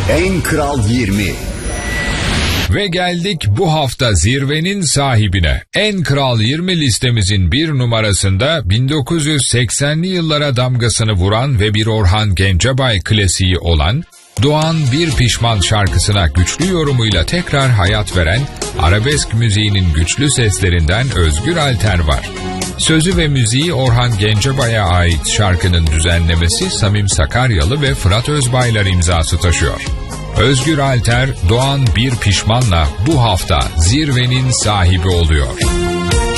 En Kral 20. Ve geldik bu hafta zirvenin sahibine. En Kral 20 listemizin bir numarasında 1980'li yıllara damgasını vuran ve bir Orhan Gencebay klasiği olan Doğan Bir Pişman şarkısına güçlü yorumuyla tekrar hayat veren arabesk müziğinin güçlü seslerinden Özgür Alter var. Sözü ve müziği Orhan Gencebay'a ait şarkının düzenlemesi Samim Sakaryalı ve Fırat Özbaylar imzası taşıyor. Özgür Alter, Doğan Bir Pişman'la bu hafta zirvenin sahibi oluyor.